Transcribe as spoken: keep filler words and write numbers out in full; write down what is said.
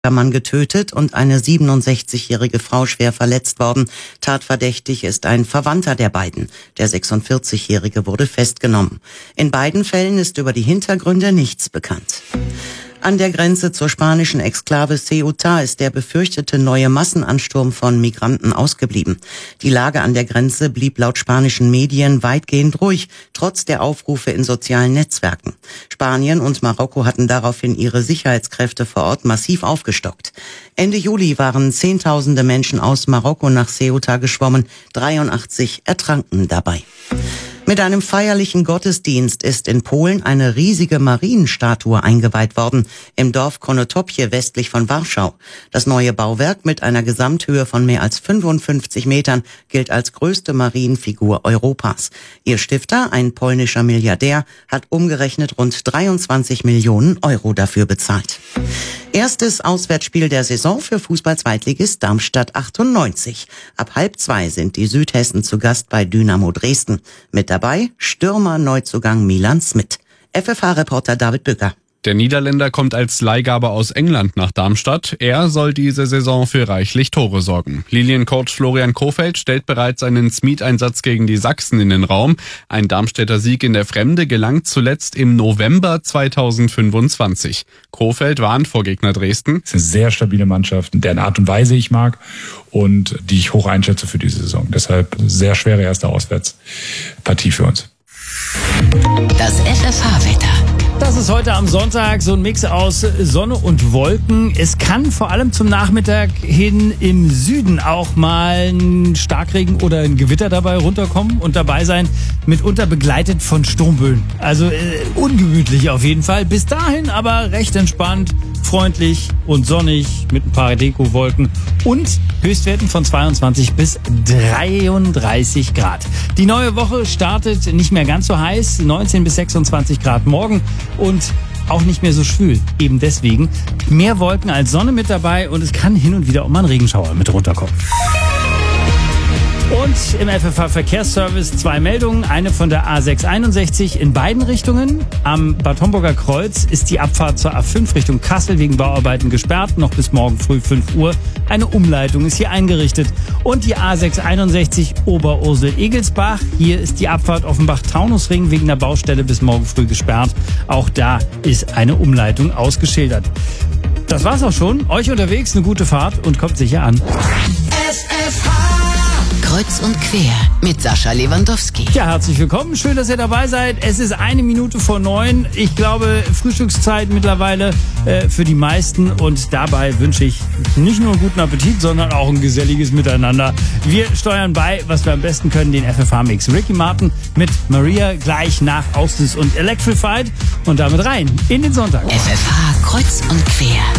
Mann getötet und eine siebenundsechzigjährige Frau schwer verletzt worden. Tatverdächtig ist ein Verwandter der beiden. Der sechsundvierzigjährige wurde festgenommen. In beiden Fällen ist über die Hintergründe nichts bekannt. An der Grenze zur spanischen Exklave Ceuta ist der befürchtete neue Massenansturm von Migranten ausgeblieben. Die Lage an der Grenze blieb laut spanischen Medien weitgehend ruhig, trotz der Aufrufe in sozialen Netzwerken. Spanien und Marokko hatten daraufhin ihre Sicherheitskräfte vor Ort massiv aufgestockt. Ende Juli waren Zehntausende Menschen aus Marokko nach Ceuta geschwommen, dreiundachtzig ertranken dabei. Mit einem feierlichen Gottesdienst ist in Polen eine riesige Marienstatue eingeweiht worden, im Dorf Konotopie westlich von Warschau. Das neue Bauwerk mit einer Gesamthöhe von mehr als fünfundfünfzig Metern gilt als größte Marienfigur Europas. Ihr Stifter, ein polnischer Milliardär, hat umgerechnet rund dreiundzwanzig Millionen Euro dafür bezahlt. Erstes Auswärtsspiel der Saison für Fußball-Zweitligist Darmstadt achtundneunzig. Ab halb zwei sind die Südhessen zu Gast bei Dynamo Dresden. Mit dabei Stürmer-Neuzugang Milan Smith. F F H-Reporter David Bücker. Der Niederländer kommt als Leihgabe aus England nach Darmstadt. Er soll diese Saison für reichlich Tore sorgen. Liliencoach Florian Kohfeldt stellt bereits einen Smith-Einsatz gegen die Sachsen in den Raum. Ein Darmstädter Sieg in der Fremde gelang zuletzt im November zweitausendfünfundzwanzig. Kohfeldt warnt vor Gegner Dresden. Es ist eine sehr stabile Mannschaft, deren Art und Weise ich mag und die ich hoch einschätze für diese Saison. Deshalb sehr schwere erste Auswärtspartie für uns. Das F F H-Wetter. Das ist heute am Sonntag so ein Mix aus Sonne und Wolken. Es kann vor allem zum Nachmittag hin im Süden auch mal ein Starkregen oder ein Gewitter dabei runterkommen und dabei sein, mitunter begleitet von Sturmböen. Also äh, ungemütlich auf jeden Fall. Bis dahin aber recht entspannt, freundlich und sonnig mit ein paar Dekowolken und Höchstwerten von zweiundzwanzig bis dreiunddreißig Grad. Die neue Woche startet nicht mehr ganz so heiß, neunzehn bis sechsundzwanzig Grad morgen. Und auch nicht mehr so schwül. Eben deswegen mehr Wolken als Sonne mit dabei und es kann hin und wieder auch mal ein Regenschauer mit runterkommen. Und im F F H-Verkehrsservice zwei Meldungen. Eine von der A sechs einundsechzig in beiden Richtungen. Am Bad Homburger Kreuz ist die Abfahrt zur A fünf Richtung Kassel wegen Bauarbeiten gesperrt. Noch bis morgen früh fünf Uhr. Eine Umleitung ist hier eingerichtet. Und die A sechs einundsechzig Oberursel-Egelsbach. Hier ist die Abfahrt Offenbach-Taunusring wegen der Baustelle bis morgen früh gesperrt. Auch da ist eine Umleitung ausgeschildert. Das war's auch schon. Euch unterwegs eine gute Fahrt und kommt sicher an. S F H Kreuz und quer mit Sascha Lewandowski. Ja, herzlich willkommen. Schön, dass ihr dabei seid. Es ist eine Minute vor neun. Ich glaube, Frühstückszeit mittlerweile äh, für die meisten. Und dabei wünsche ich nicht nur einen guten Appetit, sondern auch ein geselliges Miteinander. Wir steuern bei, was wir am besten können, den F F H-Mix. Ricky Martin mit Maria gleich nach Austis und Electrified. Und damit rein in den Sonntag. F F H Kreuz und quer.